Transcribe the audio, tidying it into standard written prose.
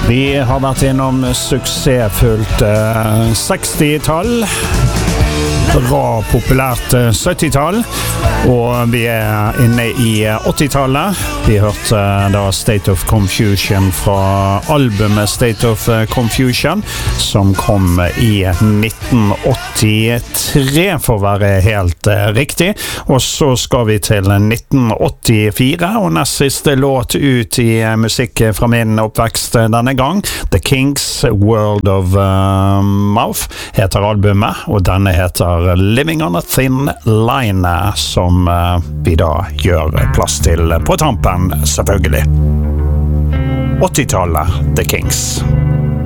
Vi har vært innom suksessfullt 60-tall, bra populært 70-tall, og vi inne i 80-tallet. Vi hørte da State of Confusion fra albumet State of Confusion, som kom i 1983 for å være helt riktig. Og så skal vi til 1984, og nest siste låt ut i musikk fra min oppvekst denne gang. The Kinks, World of Mouth heter albumet, og denne heter Living on a Thin Line, som vi da gjør plass til på tampen, selvfølgelig. 80-tallet, The Kinks.